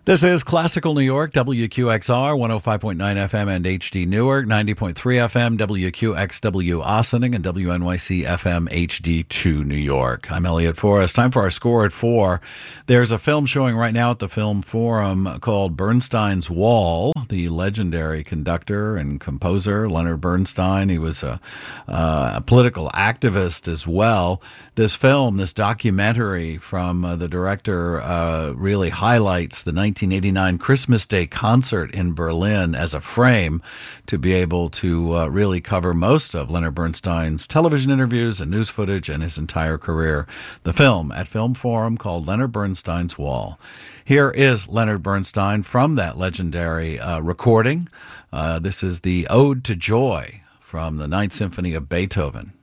This is Classical New York, WQXR, 105.9 FM and HD Newark, 90.3 FM, WQXW Ossining, and WNYC FM HD2 New York. I'm Elliot Forrest. Time for our score at 4. There's a film showing right now at the Film Forum called Bernstein's Wall. The legendary conductor and composer Leonard Bernstein. He was a political activist as well. This film, this documentary from the director really highlights the 1989 Christmas Day concert in Berlin as a frame to be able to really cover most of Leonard Bernstein's television interviews and news footage and his entire career. The film at Film Forum called Leonard Bernstein's Wall. Here is Leonard Bernstein from that legendary recording. This is the Ode to Joy from the Ninth Symphony of Beethoven.